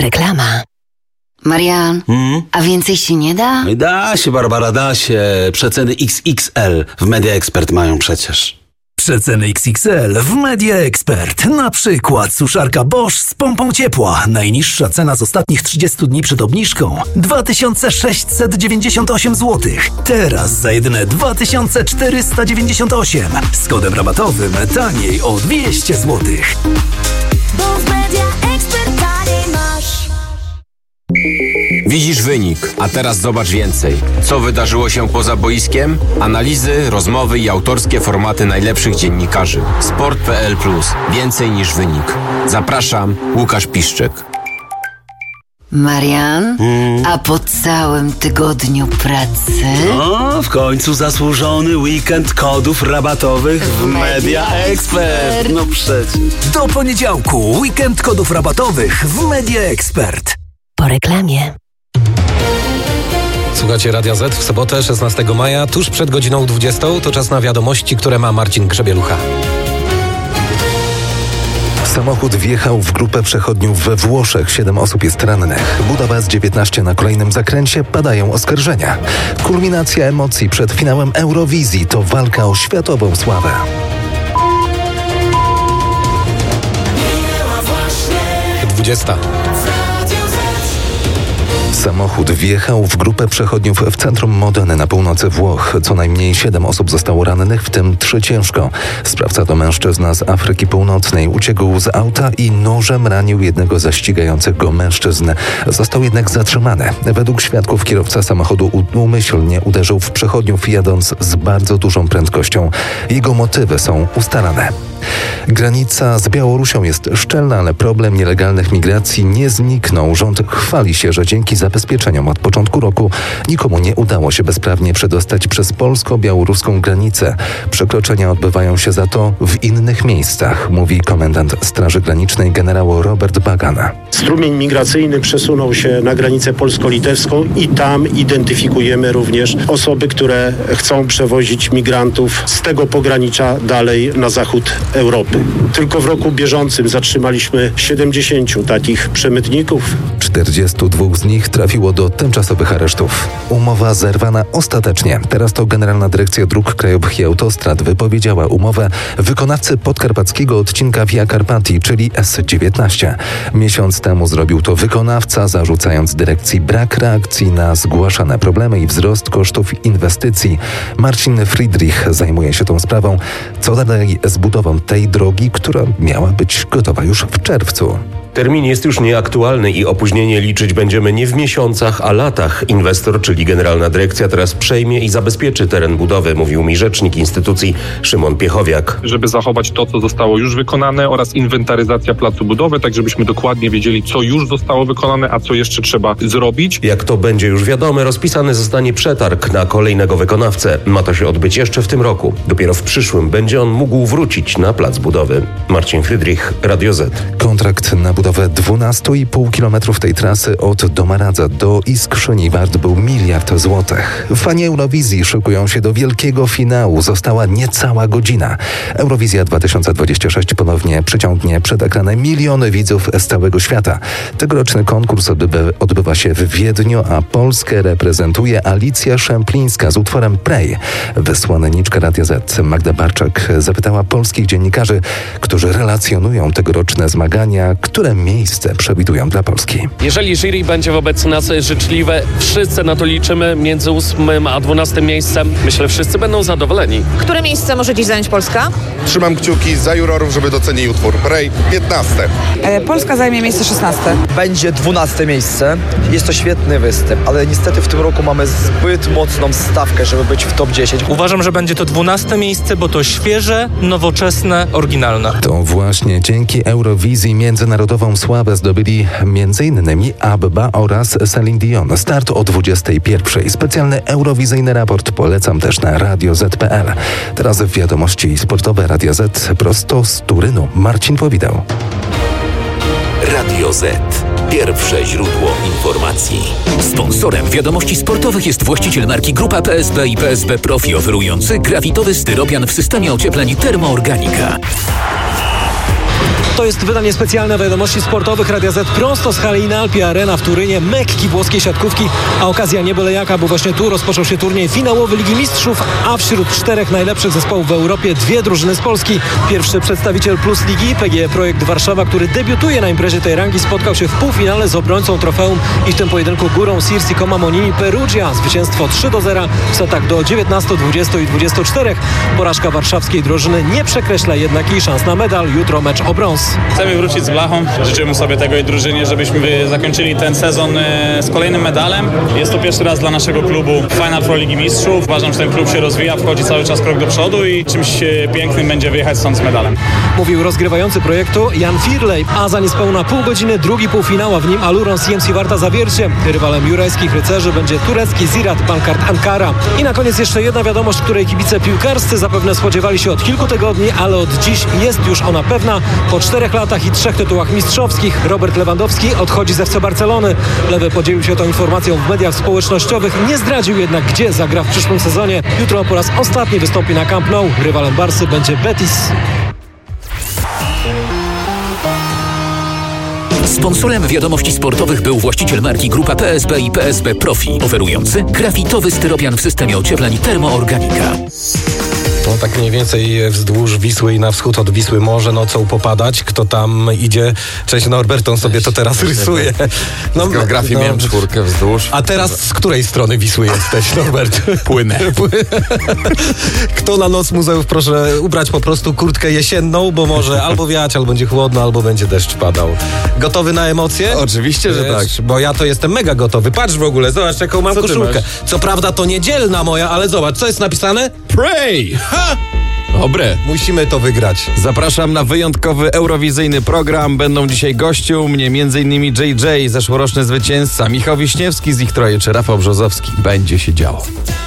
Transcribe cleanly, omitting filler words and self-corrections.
Reklama. Marian, a więcej się nie da? Da się, Barbara, da się. Przeceny XXL w Media Expert mają przecież. Przeceny XXL w Media Expert. Na przykład suszarka Bosch z pompą ciepła. Najniższa cena z ostatnich 30 dni przed obniżką 2698 zł. Teraz za jedyne 2498. Z kodem rabatowym taniej o 200 zł. Bo w Media Expert taniej masz. Widzisz wynik, a teraz zobacz więcej. Co wydarzyło się poza boiskiem? Analizy, rozmowy i autorskie formaty najlepszych dziennikarzy. Sport.pl+. Więcej niż wynik. Zapraszam, Łukasz Piszczek. Marian, a po całym tygodniu pracy? No, w końcu zasłużony weekend kodów rabatowych w Media Expert. No przecież. Do poniedziałku weekend kodów rabatowych w Media Expert. Po reklamie. Słuchacie Radia Z w sobotę 16 maja, tuż przed godziną 20. To czas na wiadomości, które ma Marcin Grzebielucha. Samochód wjechał w grupę przechodniów we Włoszech. 7 osób jest rannych. Budapeszt 19 na kolejnym zakręcie. Padają oskarżenia. Kulminacja emocji przed finałem Eurowizji to walka o światową sławę. Minęła 20. Samochód wjechał w grupę przechodniów w centrum Modeny na północy Włoch. Co najmniej 7 osób zostało rannych, w tym 3 ciężko. Sprawca to mężczyzna z Afryki Północnej. Uciekł z auta i nożem ranił jednego ze ścigających go mężczyzn. Został jednak zatrzymany. Według świadków kierowca samochodu umyślnie uderzył w przechodniów, jadąc z bardzo dużą prędkością. Jego motywy są ustalane. Granica z Białorusią jest szczelna, ale problem nielegalnych migracji nie zniknął. Rząd chwali się, że dzięki zabezpieczeniom od początku roku nikomu nie udało się bezprawnie przedostać przez polsko-białoruską granicę. Przekroczenia odbywają się za to w innych miejscach, mówi komendant Straży Granicznej generał Robert Bagana. Strumień migracyjny przesunął się na granicę polsko-litewską i tam identyfikujemy również osoby, które chcą przewozić migrantów z tego pogranicza dalej na zachód Europy. Tylko w roku bieżącym zatrzymaliśmy 70 takich przemytników. 42 z nich trafiło do tymczasowych aresztów. Umowa zerwana ostatecznie. Teraz to Generalna Dyrekcja Dróg Krajowych i Autostrad wypowiedziała umowę wykonawcy podkarpackiego odcinka Via Carpatii, czyli S19. Miesiąc temu zrobił to wykonawca, zarzucając dyrekcji brak reakcji na zgłaszane problemy i wzrost kosztów inwestycji. Marcin Friedrich zajmuje się tą sprawą. Co dalej z budową tej drogi, która miała być gotowa już w czerwcu? Termin jest już nieaktualny i opóźnienie liczyć będziemy nie w miesiącach, a latach. Inwestor, czyli Generalna Dyrekcja, teraz przejmie i zabezpieczy teren budowy, mówił mi rzecznik instytucji Szymon Piechowiak. Żeby zachować to, co zostało już wykonane oraz inwentaryzacja placu budowy, tak żebyśmy dokładnie wiedzieli, co już zostało wykonane, a co jeszcze trzeba zrobić. Jak to będzie już wiadome, rozpisany zostanie przetarg na kolejnego wykonawcę. Ma to się odbyć jeszcze w tym roku. Dopiero w przyszłym będzie on mógł wrócić na plac budowy. Marcin Friedrich, Radio Z. Kontrakt na budowę 12,5 km tej trasy od Domaradza do Iskrzyni wart był 1 miliard złotych. Fani Eurowizji szykują się do wielkiego finału. Została niecała godzina. Eurowizja 2026 ponownie przyciągnie przed ekranem miliony widzów z całego świata. Tegoroczny konkurs odbywa się w Wiedniu, a Polskę reprezentuje Alicja Szemplińska z utworem Pray. Wysłanniczka Radia Z Magda Barczak zapytała polskich dziennikarzy, którzy relacjonują tegoroczne zmagania, które miejsce przewidują dla Polski. Jeżeli jury będzie wobec nas życzliwe, wszyscy na to liczymy, między 8 a 12 miejscem. Myślę, wszyscy będą zadowoleni. Które miejsce może dziś zająć Polska? Trzymam kciuki za jurorów, żeby docenili utwór Pray. 15. Polska zajmie miejsce 16. Będzie 12 miejsce. Jest to świetny występ, ale niestety w tym roku mamy zbyt mocną stawkę, żeby być w top 10. Uważam, że będzie to 12 miejsce, bo to świeże, nowoczesne, oryginalne. To właśnie dzięki Eurowizji międzynarodową sławę zdobyli m.in. ABBA oraz Celine Dion. Start o 21:00. Specjalny eurowizyjny raport polecam też na radioz.pl. Teraz wiadomości sportowe Radia Z prosto z Turynu. Marcin Powidał. Radio Z. Pierwsze źródło informacji. Sponsorem wiadomości sportowych jest właściciel marki Grupa PSB i PSB Profi, oferujący grafitowy styropian w systemie ociepleń Termoorganika. To jest wydanie specjalne wiadomości sportowych Radia Z prosto z hali Inalpi Arena w Turynie, Mekki włoskiej siatkówki, a okazja nie byle jaka, bo właśnie tu rozpoczął się turniej finałowy Ligi Mistrzów, a wśród 4 najlepszych zespołów w Europie 2 drużyny z Polski. Pierwszy przedstawiciel Plus Ligi, PGE Projekt Warszawa, który debiutuje na imprezie tej rangi, spotkał się w półfinale z obrońcą trofeum i w tym pojedynku górą Sirsi Coma Monini Perugia. Zwycięstwo 3-0 w setach do 19, 20 i 24. Porażka warszawskiej drużyny nie przekreśla jednak jej szans na medal. Jutro mecz o brąz. Chcemy wrócić z blachą. Życzymy sobie tego i drużynie, żebyśmy zakończyli ten sezon z kolejnym medalem. Jest to pierwszy raz dla naszego klubu Final Four Ligi Mistrzów. Uważam, że ten klub się rozwija, wchodzi cały czas krok do przodu i czymś pięknym będzie wyjechać stąd z medalem. Mówił rozgrywający projektu Jan Firlej, a za niespełna pół godziny drugi półfinał, a w nim Aluron CMC Warta Zawiercie. Rywalem jurajskich rycerzy będzie turecki Ziraat Bankart Ankara. I na koniec jeszcze jedna wiadomość, której kibice piłkarscy zapewne spodziewali się od kilku tygodni, ale od dziś jest już ona pewna. Po 4 latach i 3 tytułach mistrzowskich Robert Lewandowski odchodzi z FC Barcelony. Lewy podzielił się tą informacją w mediach społecznościowych, nie zdradził jednak, gdzie zagra w przyszłym sezonie. Jutro po raz ostatni wystąpi na Camp Nou. Rywalem Barsy będzie Betis. Sponsorem wiadomości sportowych był właściciel marki Grupa PSB i PSB Profi, oferujący grafitowy styropian w systemie ociepleń Termoorganika. No tak mniej więcej wzdłuż Wisły i na wschód od Wisły może nocą popadać. Kto tam idzie? Cześć Norbert, on sobie to teraz rysuje. No, z geografii miałem 4 wzdłuż. A teraz z której strony Wisły jesteś, Norbert? Płynę. Kto na noc muzeów, proszę ubrać po prostu kurtkę jesienną, bo może albo wiać, albo będzie chłodno, albo będzie deszcz padał. Gotowy na emocje? Oczywiście, że tak. Bo ja to jestem mega gotowy. Patrz w ogóle, zobacz jaką mam koszulkę. Co prawda to niedzielna moja, ale zobacz, co jest napisane? Pray! Ha! Dobre. Musimy to wygrać. Zapraszam na wyjątkowy eurowizyjny program. Będą dzisiaj goście u mnie m.in. JJ, zeszłoroczny zwycięzca, Michał Wiśniewski z ich Troje czy Rafał Brzozowski. Będzie się działo.